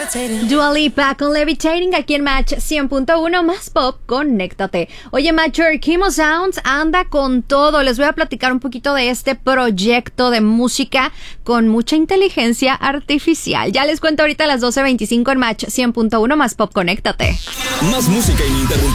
Dua Lipa con Levitating aquí en Match 100.1 más pop, conéctate. Oye, Matcher, Kimo Sounds anda con todo. Les voy a platicar un poquito de este proyecto de música con mucha inteligencia artificial. Ya les cuento ahorita a las 12:25 en Match 100.1 más pop, conéctate. Más música ininterrumpida.